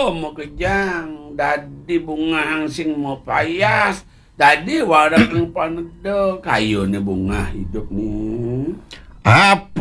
mau kejang dadi bunga sing mau payas dadi warak yang panedo kayu nih bunga hidup nih Apa